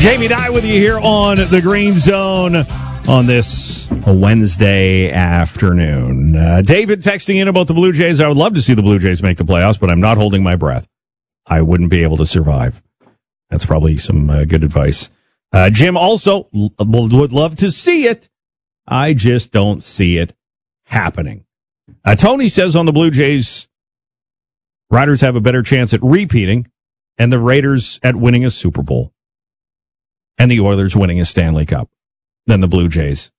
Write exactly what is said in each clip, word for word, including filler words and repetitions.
Jamie Dye with you here on the Green Zone on this Wednesday afternoon. Uh, David texting in about the Blue Jays. I would love to see the Blue Jays make the playoffs, but I'm not holding my breath. I wouldn't be able to survive. That's probably some uh, good advice. Uh, Jim also l- would love to see it. I just don't see it happening. Uh, Tony says on the Blue Jays, Riders have a better chance at repeating and the Raiders at winning a Super Bowl and the Oilers winning a Stanley Cup than the Blue Jays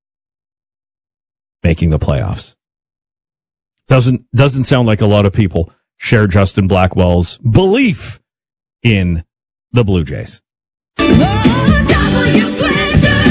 making the playoffs. Doesn't doesn't sound like a lot of people share Justin Blackwell's belief in the Blue Jays. Oh, W pleasure,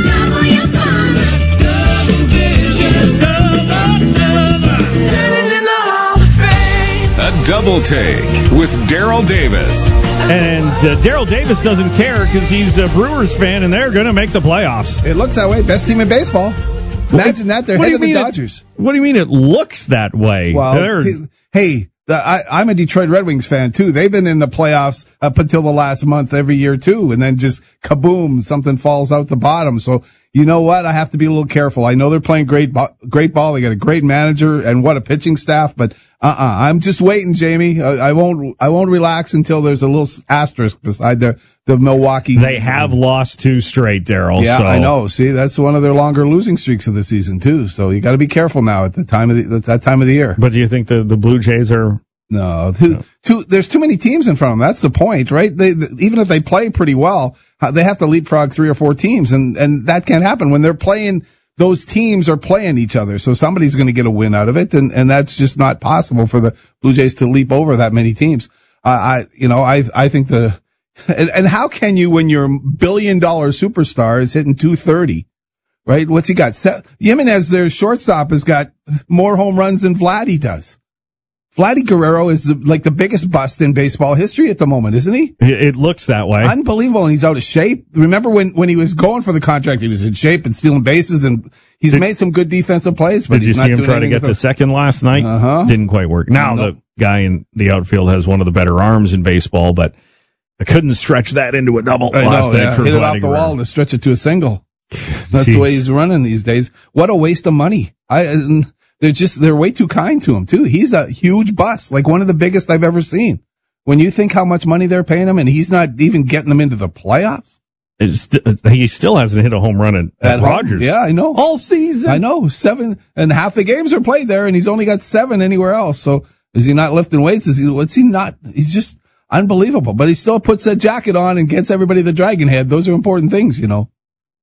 W fun, double vision, double, double, sitting in the Hall of Fame. A double take with Daryl Davis. And uh, Daryl Davis doesn't care because he's a Brewers fan and they're going to make the playoffs. It looks that way. Best team in baseball. Imagine that. They're What do ahead you of the mean it- Dodgers. What do you mean it looks that way? Well, They're- t- hey, the, I, I'm a Detroit Red Wings fan, too. They've been in the playoffs up until the last month every year, too. And then just kaboom, something falls out the bottom. So, you know what? I have to be a little careful. I know they're playing great, bo- great ball. They got a great manager and what a pitching staff. But uh-uh, I'm just waiting, Jamie. I, I won't, I won't relax until there's a little asterisk beside the, the Milwaukee. they have lost two straight, Daryl. Yeah, so. I know. See, that's one of their longer losing streaks of the season too. So you got to be careful now at the time of the, at that time of the year. But do you think the, the Blue Jays are... No, too, too, there's too many teams in front of them. That's the point, right? They, the, even if they play pretty well, uh, they have to leapfrog three or four teams, and and that can't happen when they're playing. Those teams are playing each other, so somebody's going to get a win out of it, and and that's just not possible for the Blue Jays to leap over that many teams. Uh, I, you know, I I think the and, and how can you when your billion dollar superstar is hitting two thirty? Right? What's he got? Se- Jimenez, their shortstop, has got more home runs than Vladdy does. Vladdy Guerrero is like the biggest bust in baseball history at the moment, isn't he? It, it looks that way. Unbelievable, and he's out of shape. Remember when, when he was going for the contract, he was in shape and stealing bases, and he's Did- made some good defensive plays. But Did you he's see not him doing try to anything get with to second last night? Uh-huh. Didn't quite work. Now No. the guy in the outfield has one of the better arms in baseball, but I couldn't stretch that into a double I last know, night yeah. for Hit it Vladdy off the Guerrero. wall to stretch it to a single. That's Jeez. the way he's running these days. What a waste of money. I and they're just they're way too kind to him too. He's a huge bust, like one of the biggest I've ever seen. When you think how much money they're paying him, and he's not even getting them into the playoffs. It's, he still hasn't hit a home run at, at, At home. Rogers. Yeah, I know. All season. I know, seven, and half the games are played there, and he's only got seven anywhere else. So is he not lifting weights? Is he? What's he not? He's just unbelievable. But he still puts that jacket on and gets everybody the dragon head. Those are important things, you know.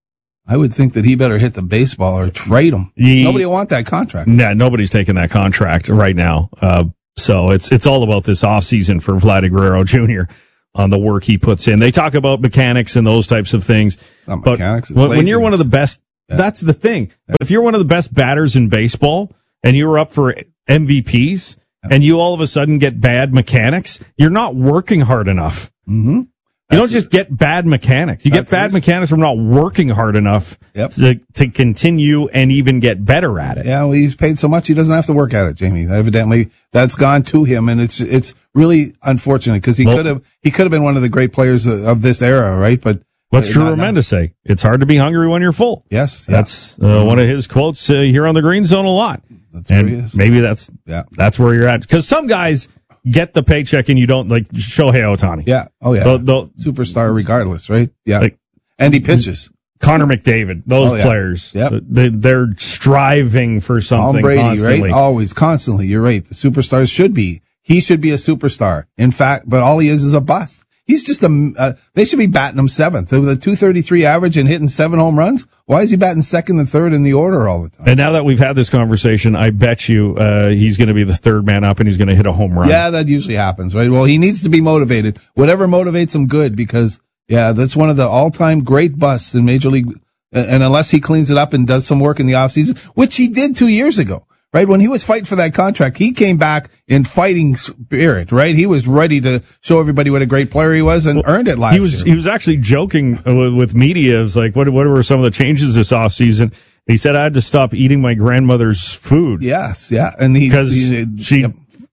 I would think that he better hit the baseball or trade him. He- Nobody will want that contract. Nah, nobody's taking that contract right now. Uh, so it's it's all about this offseason for Vladdy Guerrero Junior on the work he puts in. They talk about mechanics and those types of things. It's not But mechanics. It's when, when you're one of the laziness. best, Yeah. that's the thing. But if you're one of the best batters in baseball and you were up for M V Ps and you all of a sudden get bad mechanics, you're not working hard enough. Mm-hmm. You don't just get bad mechanics. You get That's bad it. mechanics from not working hard enough Yep. to, to continue and even get better at it. Yeah, well, he's paid so much he doesn't have to work at it, Jamie. Evidently, that's gone to him, and it's it's really unfortunate because he Well- could have he could have been one of the great players of, of this era, right? But What's uh, Drew not- not- Remenda say? It's hard to be hungry when you're full. Yes, yeah. That's uh, one of his quotes uh, here on the Green Zone a lot. That's where And he is. maybe that's Yeah, that's where you're at. Because some guys get the paycheck and you don't, like Shohei Ohtani. yeah, oh yeah, The- the- superstar regardless, right? Yeah, Like- and he pitches. Connor McDavid, those Oh, yeah. players, Yep. they, they're striving for Tom something Brady, constantly. right? Always, constantly. You're right. The superstars should be. He should be a superstar. In fact, but all he is is a bust. He's just a. Uh, they should be batting him seventh with a two thirty-three average and hitting seven home runs. Why is he batting second and third in the order all the time? And now that we've had this conversation, I bet you uh, he's going to be the third man up and he's going to hit a home run. Yeah, that usually happens, right? Well, he needs to be motivated. Whatever motivates him, good, because yeah, that's one of the all-time great busts in Major League. And unless he cleans it up and does some work in the offseason, which he did two years ago, right? When he was fighting for that contract, he came back in fighting spirit, right? He was ready to show everybody what a great player he was and earned it last He was year. he was actually joking with, with media. It was like, what what were some of the changes this offseason? He said, I had to stop eating my grandmother's food Yes, yeah, and he because he- she yep.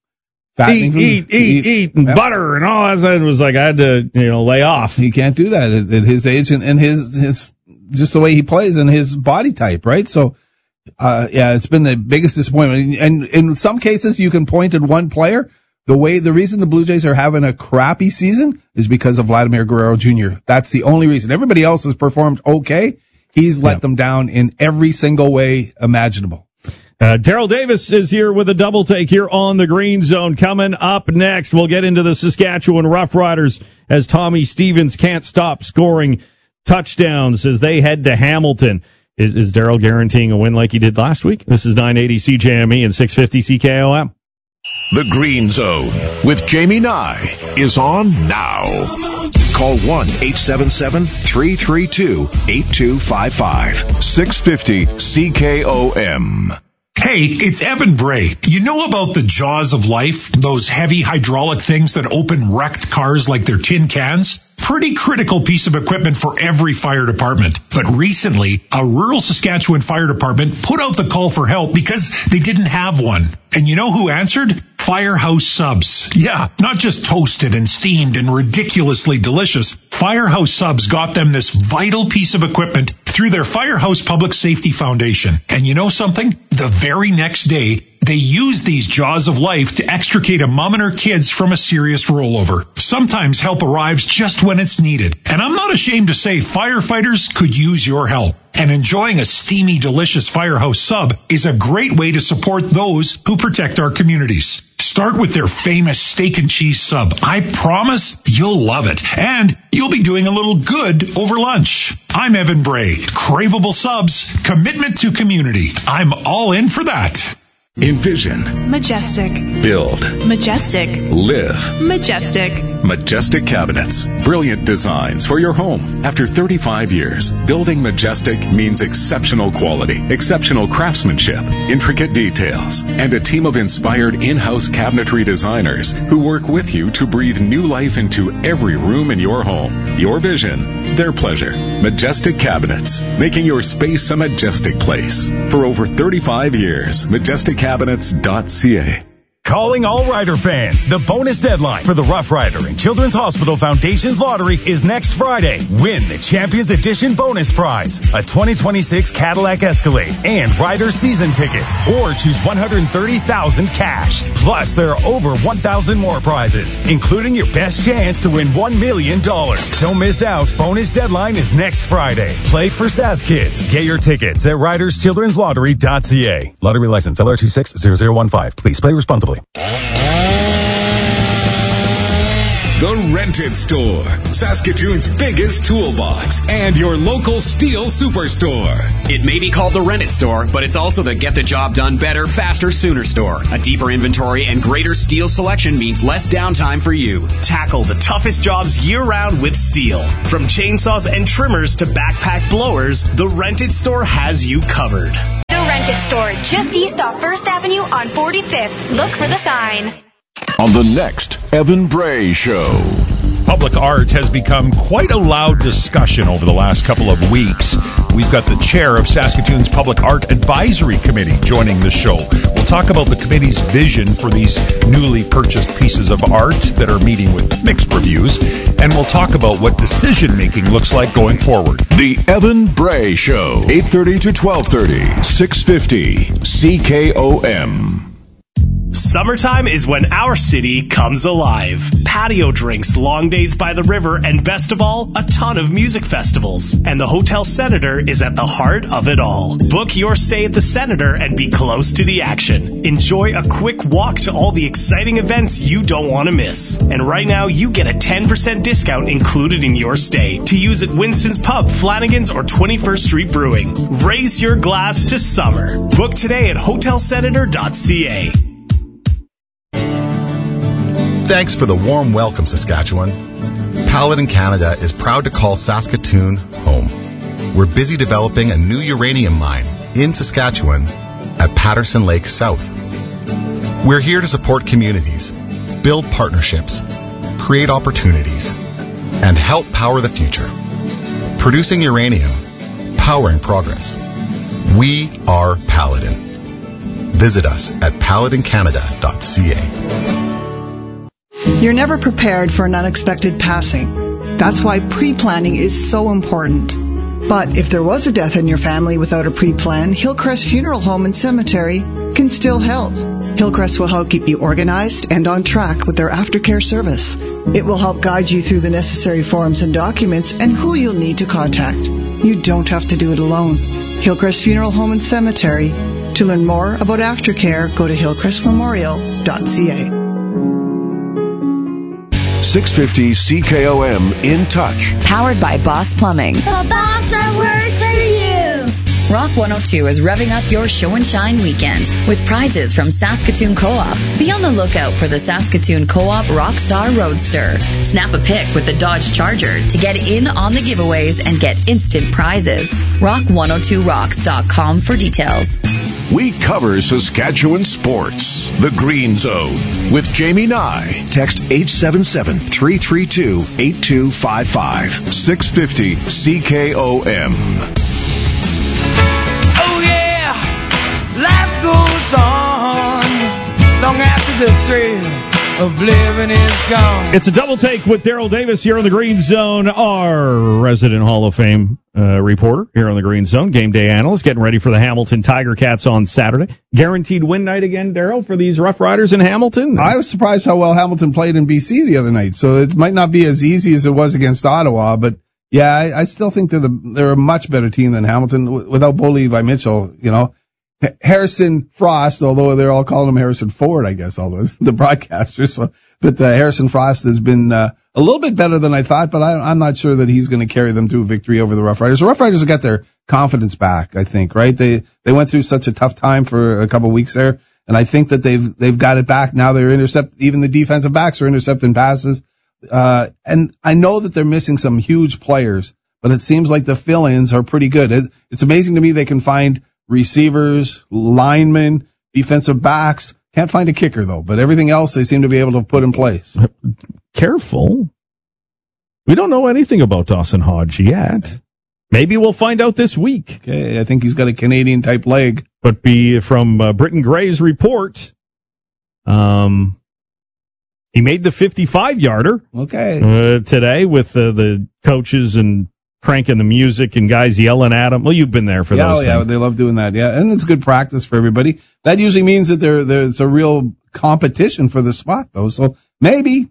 fattening eat, food. eat, eat, eat, and Yep. butter and all that. It was like I had to, you know, lay off. He can't do that at, at his age and, and his his just the way he plays and his body type, right? So, uh, yeah, it's been the biggest disappointment. And in some cases, you can point at one player. The way the reason the Blue Jays are having a crappy season is because of Vladimir Guerrero Junior That's the only reason. Everybody else has performed okay. He's let Yep. them down in every single way imaginable. Uh, Daryl Davis is here with a double take here on the Green Zone. Coming up next, we'll get into the Saskatchewan Roughriders as Tommy Stevens can't stop scoring touchdowns as they head to Hamilton. Is, is Daryl guaranteeing a win like he did last week? This is nine eighty C J M E and six fifty C K O M. The Green Zone with Jamie Nye is on now. Call one eight seven seven, three three two, eight two five five. six fifty C K O M. Hey, it's Evan Bray. You know about the jaws of life? Those heavy hydraulic things that open wrecked cars like they're tin cans? Pretty critical piece of equipment for every fire department. But recently, a rural Saskatchewan fire department put out the call for help because they didn't have one. And you know who answered? Firehouse Subs. Yeah, not just toasted and steamed and ridiculously delicious. Firehouse Subs got them this vital piece of equipment through their Firehouse Public Safety Foundation. And you know something? The very next day, they use these jaws of life to extricate a mom and her kids from a serious rollover. Sometimes help arrives just when it's needed. And I'm not ashamed to say firefighters could use your help. And enjoying a steamy, delicious Firehouse Sub is a great way to support those who protect our communities. Start with their famous steak and cheese sub. I promise you'll love it. And you'll be doing a little good over lunch. I'm Evan Bray. Craveable subs, commitment to community. I'm all in for that. Envision, Majestic. build, Majestic. live. Majestic. Majestic Cabinets. Brilliant designs for your home. After thirty-five years, building Majestic means exceptional quality, exceptional craftsmanship, intricate details, and a team of inspired in-house cabinetry designers who work with you to breathe new life into every room in your home. Your vision, their pleasure. Majestic Cabinets, making your space a majestic place. For over thirty-five years, majestic cabinets dot c a. Calling all Rider fans. The bonus deadline for the Rough Rider and Children's Hospital Foundation's lottery is next Friday. Win the Champions Edition bonus prize, a twenty twenty-six Cadillac Escalade and Rider season tickets, or choose one hundred thirty thousand dollars cash. Plus, there are over one thousand more prizes, including your best chance to win one million dollars. Don't miss out. Bonus deadline is next Friday. Play for S A S Kids. Get your tickets at riders children's lottery dot c a. Lottery license L R two six zero zero one five. Please play responsibly. The Rented Store, Saskatoon's biggest toolbox, and your local steel superstore. It may be called the Rented Store, but it's also the Get the Job Done Better, Faster, Sooner store. A deeper inventory and greater steel selection means less downtime for you. Tackle the toughest jobs year-round with steel. From chainsaws and trimmers to backpack blowers, the Rented Store has you covered. The Rented Store, just east off First Avenue on forty-fifth. Look for the sign. On the next Evan Bray Show. Public art has become quite a loud discussion over the last couple of weeks. We've got the chair of Saskatoon's Public Art Advisory Committee joining the show. We'll talk about the committee's vision for these newly purchased pieces of art that are meeting with mixed reviews, and we'll talk about what decision-making looks like going forward. The Evan Bray Show, eight thirty to twelve thirty, six fifty C K O M. Summertime is when our city comes alive. Patio drinks, long days by the river, and best of all, a ton of music festivals. And the Hotel Senator is at the heart of it all. Book your stay at the Senator and be close to the action. Enjoy a quick walk to all the exciting events you don't want to miss. And right now, you get a ten percent discount included in your stay to use at Winston's Pub, Flanagan's, or twenty-first Street Brewing. Raise your glass to summer. Book today at hotel senator dot c a. Thanks for the warm welcome, Saskatchewan. Paladin Canada is proud to call Saskatoon home. We're busy developing a new uranium mine in Saskatchewan at Patterson Lake South. We're here to support communities, build partnerships, create opportunities, and help power the future. Producing uranium, powering progress. We are Paladin. Visit us at paladin canada dot c a. You're never prepared for an unexpected passing. That's why pre-planning is so important. But if there was a death in your family without a pre-plan, Hillcrest Funeral Home and Cemetery can still help. Hillcrest will help keep you organized and on track with their aftercare service. It will help guide you through the necessary forms and documents and who you'll need to contact. You don't have to do it alone. Hillcrest Funeral Home and Cemetery. To learn more about aftercare, go to hillcrest memorial dot c a. six fifty C K O M In Touch. Powered by Boss Plumbing. The boss that works for you. Rock one oh two is revving up your show and shine weekend with prizes from Saskatoon Co-op. Be on the lookout for the Saskatoon Co-op Rockstar Roadster. Snap a pic with the Dodge Charger to get in on the giveaways and get instant prizes. rock one oh two rocks dot com for details. We cover Saskatchewan sports. The Green Zone with Jamie Nye. Text eight seven seven, three three two, eight two five five. six fifty C K O M. Oh yeah, life goes on long after the thrill of living is gone. It's a double take with Daryl Davis here on the Green Zone, our resident Hall of Fame uh, reporter here on the Green Zone, game day analyst, getting ready for the Hamilton Tiger Cats on Saturday. Guaranteed win night again, Daryl, for these Rough Riders in Hamilton. I was surprised how well Hamilton played in B C the other night, so it might not be as easy as it was against Ottawa, but yeah, I, I still think they're the they're a much better team than Hamilton without Bo Levi Mitchell, you know. Harrison Frost, although they're all calling him Harrison Ford, I guess, all the, the broadcasters. So, but uh, Harrison Frost has been uh, a little bit better than I thought, but I, I'm not sure that he's going to carry them to a victory over the Rough Riders. The Rough Riders have got their confidence back, I think, right? They they went through such a tough time for a couple of weeks there, and I think that they've they've got it back now. They're intercept even the defensive backs are intercepting passes, uh, and I know that they're missing some huge players, but it seems like the fill-ins are pretty good. It, it's amazing to me they can find receivers, linemen, defensive backs. Can't find a kicker, though, but everything else they seem to be able to put in place. Careful. We don't know anything about Dawson Hodge yet. Maybe we'll find out this week. Okay, I think he's got a Canadian-type leg. But be from uh, Britton Gray's report, um, he made the fifty-five-yarder okay. uh, today with uh, the coaches and cranking the music and guys yelling at him. Well, you've been there for yeah, those oh, yeah, things. they love doing that. Yeah, and it's good practice for everybody. That usually means that there there's a real competition for the spot, though. So maybe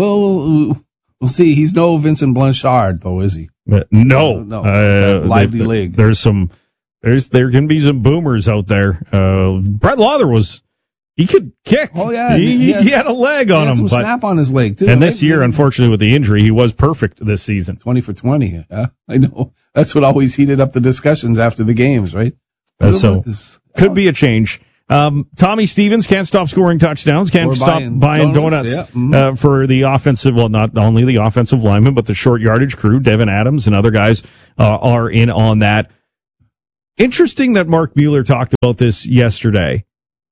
we'll we'll see. He's no Vincent Blanchard, though, is he? Uh, no, no, no. Uh, lively there, league. There's some. There's there can be some boomers out there. Uh, Brett Lawler was. He could kick. Oh, yeah. He, he, had, he had a leg on he had him. some but, snap on his leg, too. And this year, unfortunately, with the injury, he was perfect this season. twenty for twenty. Yeah, I know. That's what always heated up the discussions after the games, right? Uh, so, this, could oh. be a change. Um, Tommy Stevens can't stop scoring touchdowns, can't stop buying, buying donuts, donuts yeah. mm-hmm. uh, for the offensive, well, not only the offensive linemen, but the short yardage crew. Devin Adams and other guys uh, are in on that. Interesting that Mark Mueller talked about this yesterday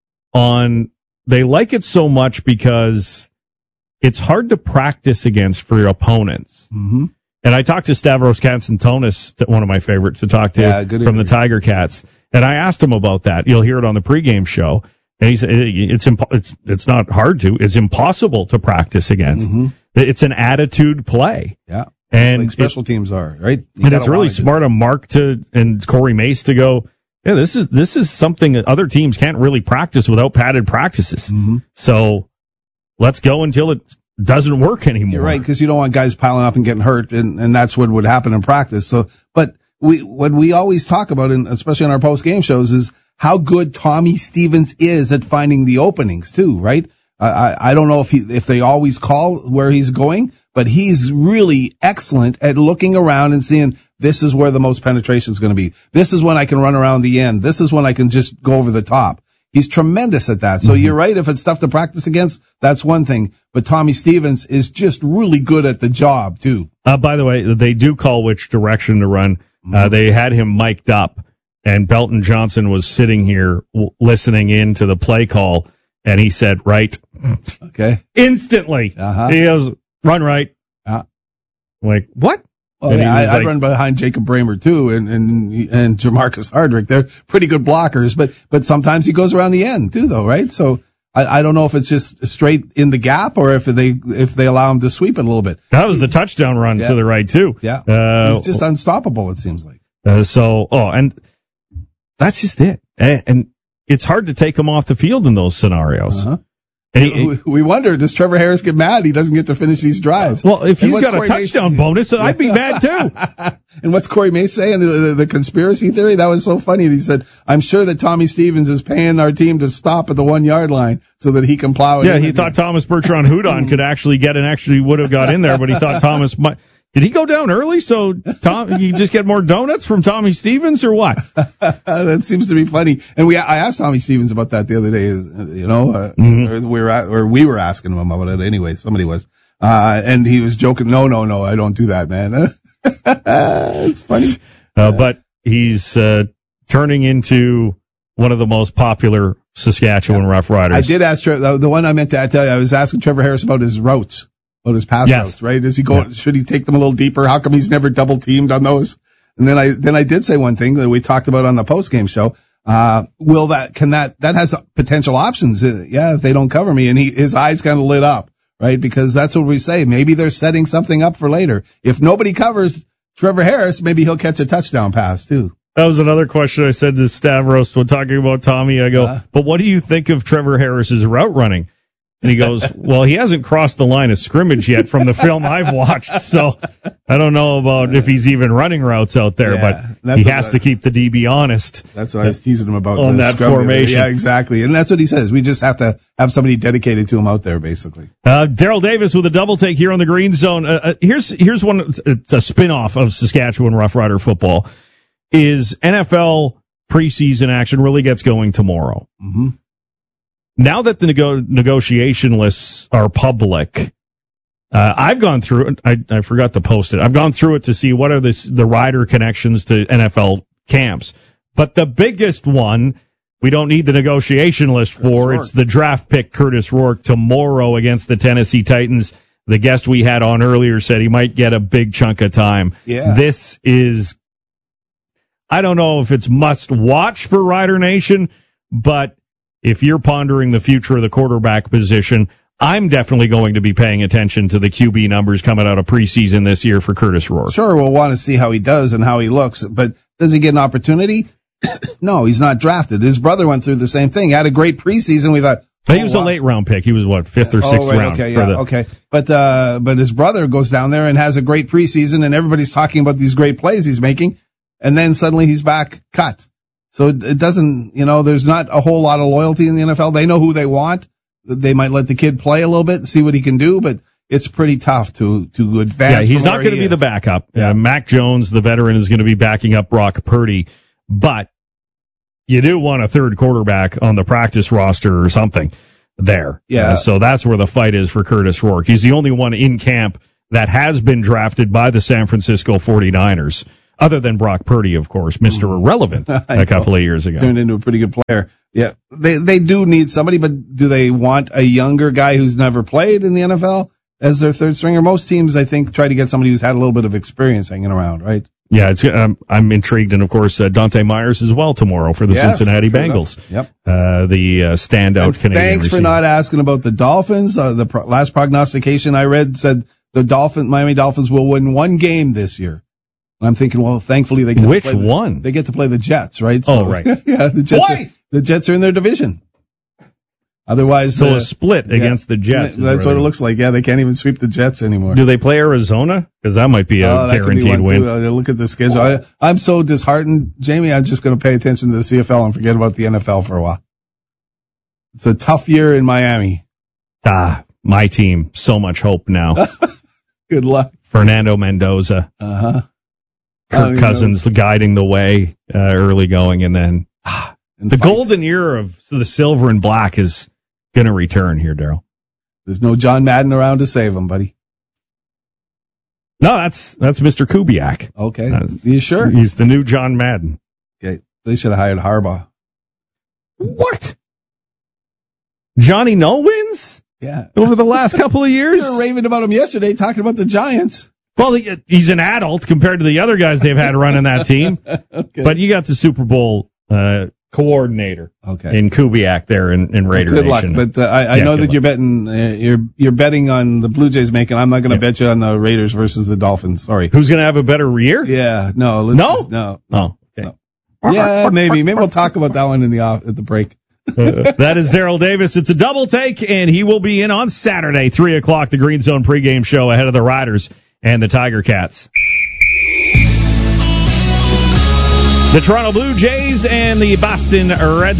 on... They like it so much because it's hard to practice against for your opponents. Mm-hmm. And I talked to Stavros Katsantonis, one of my favorites to talk to yeah, good from interview. the Tiger Cats, and I asked him about that. You'll hear it on the pregame show. And he said it's impo- it's it's not hard to, it's impossible to practice against. Mm-hmm. It's an attitude play. Yeah, and like special it, teams are right. You and it's really smart of Mark to and Corey Mace to go. Yeah, this is this is something that other teams can't really practice without padded practices. Mm-hmm. So let's go until it doesn't work anymore. You're right, because you don't want guys piling up and getting hurt, and, and that's what would happen in practice. So, but we what we always talk about, and especially on our post game shows, is how good Tommy Stevens is at finding the openings too. Right? I I don't know if he if they always call where he's going, but he's really excellent at looking around and seeing. This is where the most penetration is going to be. This is when I can run around the end. This is when I can just go over the top. He's tremendous at that. So mm-hmm. you're right. If it's stuff to practice against, that's one thing. But Tommy Stevens is just really good at the job, too. Uh, by the way, they do call which direction to run. Mm-hmm. Uh, they had him mic'd up, and Belton Johnson was sitting here w- listening in to the play call, and he said, right. Okay. Instantly. Uh-huh. He goes, run right. Uh-huh. I'm like, what? Well, yeah, I, like, I run behind Jacob Bramer too, and and and Jamarcus Hardrick. They're pretty good blockers, but but sometimes he goes around the end too, though, right? So I, I don't know if it's just straight in the gap or if they if they allow him to sweep it a little bit. That was the touchdown run yeah. to the right, too. Yeah. Uh, He's just unstoppable, it seems like. Uh, so, oh, and that's just it. And, and it's hard to take him off the field in those scenarios. Uh-huh. And he, we, we wonder, does Trevor Harris get mad he doesn't get to finish these drives? Well, if And he's what's got a Corey touchdown Mace- bonus, I'd be mad too. And what's Corey Mace saying? The, the, the conspiracy theory? That was so funny. He said, I'm sure that Tommy Stevens is paying our team to stop at the one yard line so that he can plow it Yeah, in he again. thought Thomas Bertrand Houdon could actually get an extra, he would have got in there, but he thought Thomas might. Did he go down early so Tom, you just get more donuts from Tommy Stevens or what? That seems to be funny. And we, I asked Tommy Stevens about that the other day, you know, uh, Mm-hmm. we were, at, or we were asking him about it anyway. Somebody was, uh, and he was joking. No, no, no, I don't do that, man. It's funny. Uh, but he's, uh, turning into one of the most popular Saskatchewan yeah. Rough Riders. I did ask Trevor, the one I meant to tell you, I was asking Trevor Harris about his routes. About his pass yes. routes, right? Is he go? Yeah. Should he take them a little deeper? How come he's never double teamed on those? And then I then I did say one thing that we talked about on the post game show. Uh, will that can that that has potential options? Uh, yeah, if they don't cover me, and he his eyes kind of lit up, right? Because that's what we say. Maybe they're setting something up for later. If nobody covers Trevor Harris, maybe he'll catch a touchdown pass too. That was another question I said to Stavros when talking about Tommy. I go, uh, but what do you think of Trevor Harris's route running? And he goes, well, he hasn't crossed the line of scrimmage yet from the film I've watched, so I don't know about if he's even running routes out there, yeah, but he has I, to keep the D B honest. That's what I was teasing him about. On that formation. Yeah, exactly. And that's what he says. We just have to have somebody dedicated to him out there, basically. Uh, Daryl Davis with a double take here on the Green Zone. Uh, uh, here's here's one, it's a spin-off of Saskatchewan Rough Rider football, is N F L preseason action really gets going tomorrow. Mm-hmm. Now that the nego- negotiation lists are public, uh, I've gone through it. I, I forgot to post it. I've gone through it to see what are this, the rider connections to N F L camps. But the biggest one, we don't need the negotiation list for. It's the draft pick, Curtis Rourke, tomorrow against the Tennessee Titans. The guest we had on earlier said he might get a big chunk of time. Yeah. This is, I don't know if it's must watch for Rider Nation, but if you're pondering the future of the quarterback position, I'm definitely going to be paying attention to the Q B numbers coming out of preseason this year for Curtis Rourke. Sure, we'll want to see how he does and how he looks, but does he get an opportunity? No, he's not drafted. His brother went through the same thing. He had a great preseason. We thought, oh, he was wow. a late round pick. He was what, fifth or sixth oh, right, round? Okay, for yeah, the... okay. But uh, but his brother goes down there and has a great preseason, and everybody's talking about these great plays he's making, and then suddenly he's back cut. So it doesn't, you know, there's not a whole lot of loyalty in the N F L. They know who they want. They might let the kid play a little bit, see what he can do, but it's pretty tough to to advance. Yeah, he's not going to be is. the backup. Yeah. Uh, Mac Jones, the veteran, is going to be backing up Brock Purdy, but you do want a third quarterback on the practice roster or something there. Yeah. Uh, so that's where the fight is for Curtis Rourke. He's the only one in camp that has been drafted by the San Francisco forty-niners. Other than Brock Purdy, of course, Mister Irrelevant a couple of years ago. Turned into a pretty good player. Yeah, they they do need somebody, but do they want a younger guy who's never played in the N F L as their third stringer? Most teams, I think, try to get somebody who's had a little bit of experience hanging around, right? Yeah, it's, um, I'm intrigued, and of course, uh, Dante Myers as well tomorrow for the yes, Cincinnati Bengals. Enough. Yep. Uh, the uh, standout and Canadian Thanks receiver. for not asking about the Dolphins. Uh, the pro- last prognostication I read said the Dolphin, Miami Dolphins will win one game this year. I'm thinking, well, thankfully they get Which to play the, one? They get to play the Jets, right? So, oh, right. yeah, the Jets. Are, the Jets are in their division. Otherwise, so uh, a split yeah, against the Jets. That's what it looks like. Yeah, they can't even sweep the Jets anymore. Do they play Arizona? Because that might be a oh, guaranteed win. Uh, look at the schedule. I, I'm so disheartened, Jamie. I'm just going to pay attention to the C F L and forget about the N F L for a while. It's a tough year in Miami. Ah, my team. So much hope now. Good luck, Fernando Mendoza. Uh huh. Kirk Cousins guiding the way uh, early going, and then ah, the fights. Golden era of the silver and black is going to return here, Daryl. There's no John Madden around to save him, buddy. No, that's that's Mister Kubiak. Okay, that's, you sure? He's the new John Madden. Okay, they should have hired Harbaugh. What? Johnny No wins? Yeah, over the last couple of years. You were raving about him yesterday, talking about the Giants. Well, he, he's an adult compared to the other guys they've had running that team. Okay. But you got the Super Bowl uh, coordinator. Okay. In Kubiak there in, in Raider Good Nation. luck, but uh, I, I Yeah, know good that luck. you're betting uh, you're you're betting on the Blue Jays making. I'm not going to Yeah. bet you on the Raiders versus the Dolphins. Sorry. Who's going to have a better year? Yeah, no, let's No? just- no, Oh, okay. no. Yeah, maybe maybe we'll talk about that one in the off, at the break. Uh, that is Daryl Davis. It's a double take, and he will be in on Saturday, three o'clock, the Green Zone pregame show ahead of the Riders and the Tiger Cats. The Toronto Blue Jays and the Boston Red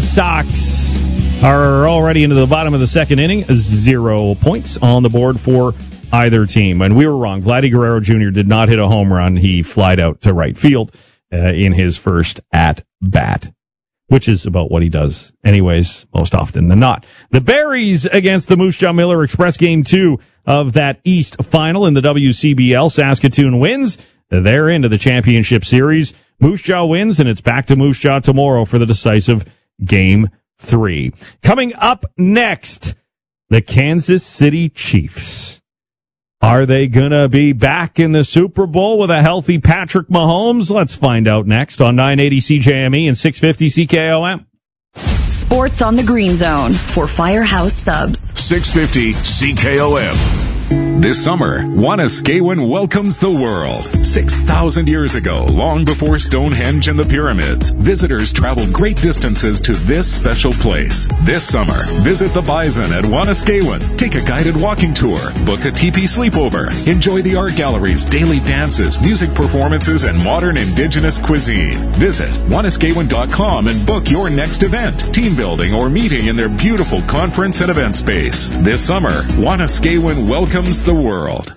Sox are already into the bottom of the second inning. Zero points on the board for either team. And we were wrong. Vladdy Guerrero Junior did not hit a home run. He flied out to right field uh, in his first at-bat, which is about what he does anyways, most often than not. The Berries against the Moose Jaw Miller Express game two of that East final in the W C B L. Saskatoon wins. They're into the championship series. Moose Jaw wins, and it's back to Moose Jaw tomorrow for the decisive game three. Coming up next, the Kansas City Chiefs. Are they going to be back in the Super Bowl with a healthy Patrick Mahomes? Let's find out next on nine eighty C J M E and six fifty C K O M. Sports on the Green Zone for Firehouse Subs. six fifty C K O M. This summer, Wanaskewin welcomes the world. six thousand years ago, long before Stonehenge and the pyramids, visitors traveled great distances to this special place. This summer, visit the Bison at Wanaskewin. Take a guided walking tour, book a teepee sleepover, enjoy the art gallery's daily dances, music performances, and modern indigenous cuisine. Visit Wanaskewin dot com and book your next event, team building, or meeting in their beautiful conference and event space. This summer, Wanaskewin welcomes the world.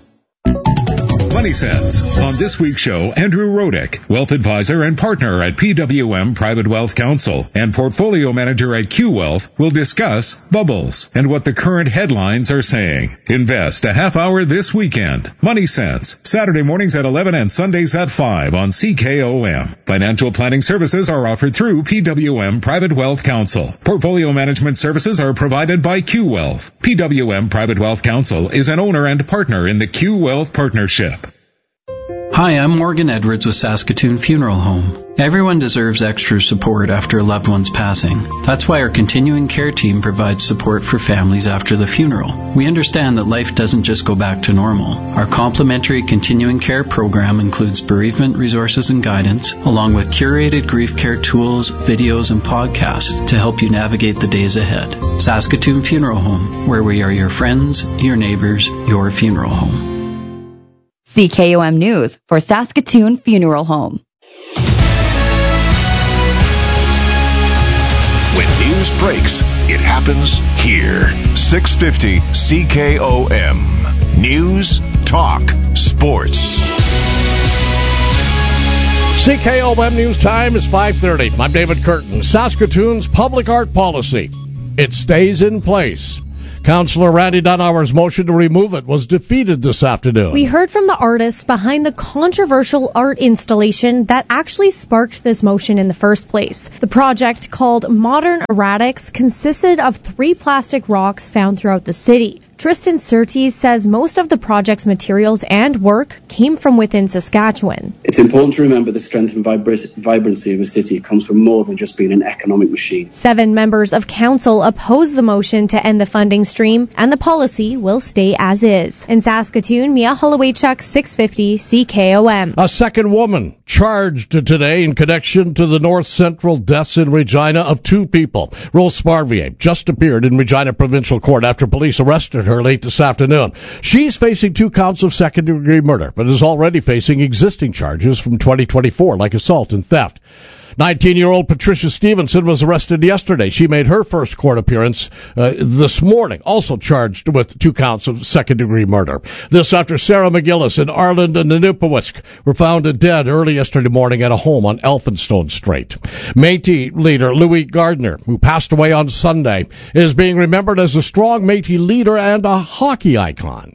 Money Sense. On this week's show, Andrew Rodick, wealth advisor and partner at P W M Private Wealth Counsel and portfolio manager at Q Wealth, will discuss bubbles and what the current headlines are saying. Invest a half hour this weekend. Money Sense, Saturday mornings at eleven and Sundays at five on C K O M. Financial planning services are offered through P W M Private Wealth Counsel. Portfolio management services are provided by Q Wealth. P W M Private Wealth Counsel is an owner and partner in the Q Wealth Partnership. Hi, I'm Morgan Edwards with Saskatoon Funeral Home. Everyone deserves extra support after a loved one's passing. That's why our continuing care team provides support for families after the funeral. We understand that life doesn't just go back to normal. Our complimentary continuing care program includes bereavement resources and guidance, along with curated grief care tools, videos, and podcasts to help you navigate the days ahead. Saskatoon Funeral Home, where we are your friends, your neighbors, your funeral home. C K O M News for Saskatoon Funeral Home. When news breaks, it happens here. six fifty C K O M. News, talk, sports. C K O M News Time is five thirty. I'm David Curtin. Saskatoon's public art policy. It stays in place. Councillor Randy Dunauer's motion to remove it was defeated this afternoon. We heard from the artist behind the controversial art installation that actually sparked this motion in the first place. The project, called Modern Erratics, consisted of three plastic rocks found throughout the city. Tristan Surtees says most of the project's materials and work came from within Saskatchewan. It's important to remember the strength and vibra- vibrancy of a city comes from more than just being an economic machine. Seven members of council opposed the motion to end the funding stream, and the policy will stay as is. In Saskatoon, Mia Hollowaychuk, six fifty C K O M. A second woman charged today in connection to the North Central deaths in Regina of two people. Rose Sparvier just appeared in Regina Provincial Court after police arrested her late this afternoon. She's facing two counts of second-degree murder, but is already facing existing charges from twenty twenty-four, like assault and theft. nineteen-year-old Patricia Stevenson was arrested yesterday. She made her first court appearance uh, this morning, also charged with two counts of second-degree murder. This after Sarah McGillis and Arland and Ninipawisk were found dead early yesterday morning at a home on Elphinstone Street. Métis leader Louis Gardner, who passed away on Sunday, is being remembered as a strong Métis leader and a hockey icon.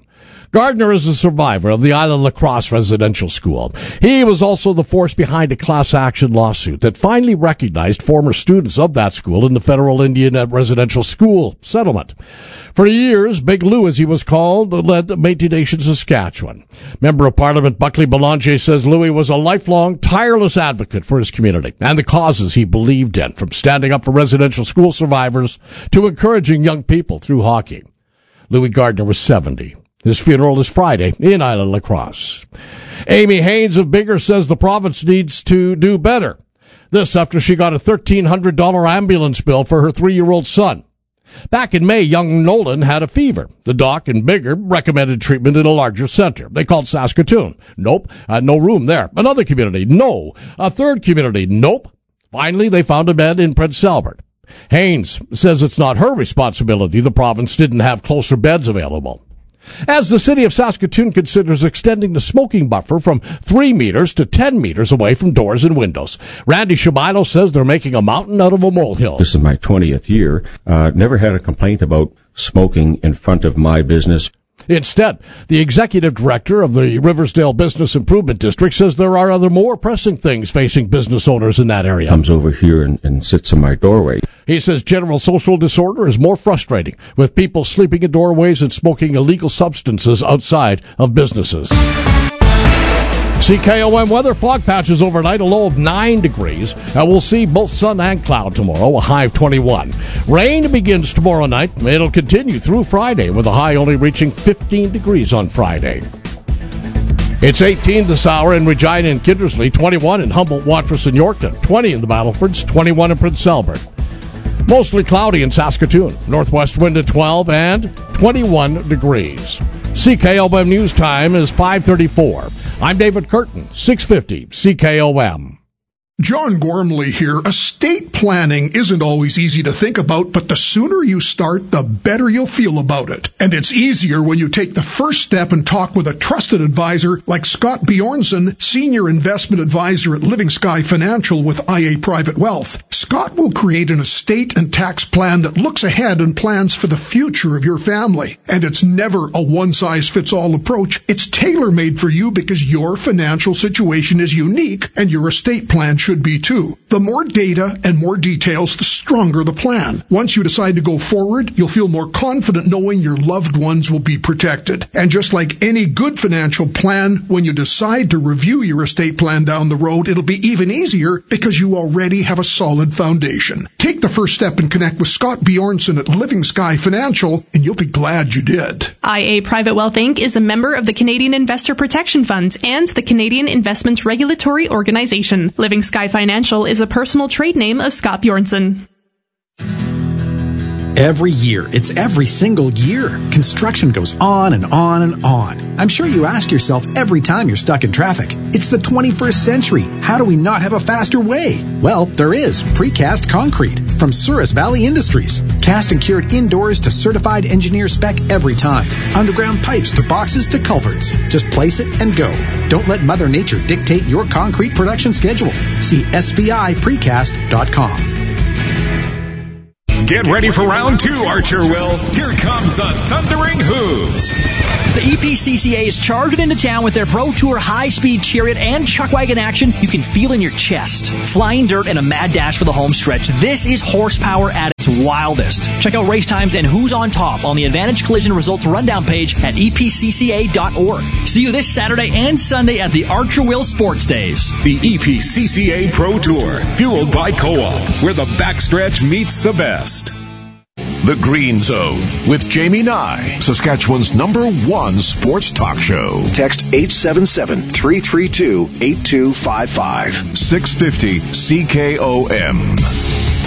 Gardner is a survivor of the Island La Crosse residential school. He was also the force behind a class action lawsuit that finally recognized former students of that school in the federal Indian residential school settlement. For years, Big Lou, as he was called, led Métis Nation Saskatchewan. Member of Parliament Buckley Belanger says Louis was a lifelong, tireless advocate for his community and the causes he believed in, from standing up for residential school survivors to encouraging young people through hockey. Louis Gardner was seventy. His funeral is Friday in Island La Crosse. Amy Haynes of Bigger says the province needs to do better. This after she got a thirteen hundred dollars ambulance bill for her three-year-old son. Back in May, young Nolan had a fever. The doc in Bigger recommended treatment in a larger center. They called Saskatoon. Nope, uh, no room there. Another community, no. A third community, nope. Finally, they found a bed in Prince Albert. Haynes says it's not her responsibility the province didn't have closer beds available. As the city of Saskatoon considers extending the smoking buffer from three meters to ten meters away from doors and windows, Randy Shimano says they're making a mountain out of a molehill. This is my twentieth year. Uh, never had a complaint about smoking in front of my business. Instead, the executive director of the Riversdale Business Improvement District says there are other more pressing things facing business owners in that area. Comes over here and, and sits in my doorway. He says general social disorder is more frustrating, with people sleeping in doorways and smoking illegal substances outside of businesses. C K O M weather, fog patches overnight, a low of nine degrees. And we'll see both sun and cloud tomorrow, a high of twenty-one. Rain begins tomorrow night. It'll continue through Friday, with a high only reaching fifteen degrees on Friday. It's eighteen this hour in Regina and Kindersley, twenty-one in Humboldt, Watrous, and Yorkton, twenty in the Battlefords, twenty-one in Prince Albert. Mostly cloudy in Saskatoon, northwest wind at twelve and twenty-one degrees. C K O M News Time is five thirty-four. I'm David Curtin, six fifty C K O M. John Gormley here. Estate planning isn't always easy to think about, but the sooner you start, the better you'll feel about it. And it's easier when you take the first step and talk with a trusted advisor like Scott Bjornson, Senior Investment Advisor at Living Sky Financial with I A Private Wealth. Scott will create an estate and tax plan that looks ahead and plans for the future of your family. And it's never a one-size-fits-all approach. It's tailor-made for you because your financial situation is unique and your estate plan should should be too. The more data and more details, the stronger the plan. Once you decide to go forward, you'll feel more confident knowing your loved ones will be protected. And just like any good financial plan, when you decide to review your estate plan down the road, it'll be even easier because you already have a solid foundation. Take the first step and connect with Scott Bjornson at Living Sky Financial, and you'll be glad you did. I A Private Wealth Incorporated is a member of the Canadian Investor Protection Fund and the Canadian Investments Regulatory Organization. Living Sky Financial is a personal trade name of Scott Bjornson. Every year, it's every single year. Construction goes on and on and on. I'm sure you ask yourself every time you're stuck in traffic, it's the twenty-first century. How do we not have a faster way? Well, there is precast concrete from Souris Valley Industries. Cast and cured indoors to certified engineer spec every time. Underground pipes to boxes to culverts. Just place it and go. Don't let Mother Nature dictate your concrete production schedule. See S V I precast dot com. Get ready for round two, Archer Will. Here comes the Thundering Hooves. The E P C C A is charging into town with their Pro Tour high-speed chariot and chuck wagon action you can feel in your chest. Flying dirt and a mad dash for the home stretch. This is horsepower at its wildest. Check out race times and who's on top on the Advantage Collision Results Rundown page at E P C C A dot org. See you this Saturday and Sunday at the Archer Will Sports Days. The E P C C A Pro Tour, fueled by Co-op, where the backstretch meets the best. The Green Zone with Jamie Nye, Saskatchewan's number one sports talk show. Text eight seven seven, three three two, eight two five five. six fifty C K O M.